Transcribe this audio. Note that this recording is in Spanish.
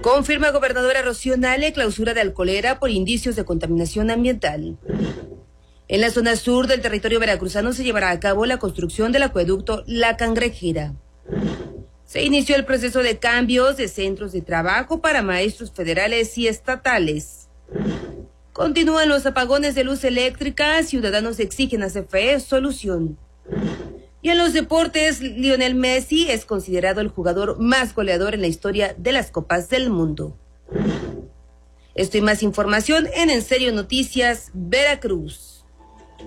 Confirma gobernadora Rocío Nale clausura de Alcolera por indicios de contaminación ambiental. En la zona sur del territorio veracruzano se llevará a cabo la construcción del acueducto La Cangrejera. Se inició el proceso de cambios de centros de trabajo para maestros federales y estatales. Continúan los apagones de luz eléctrica, ciudadanos exigen a CFE solución. Y en los deportes, Lionel Messi es considerado el jugador más goleador en la historia de las Copas del Mundo. Esto y más información en Serio Noticias, Veracruz.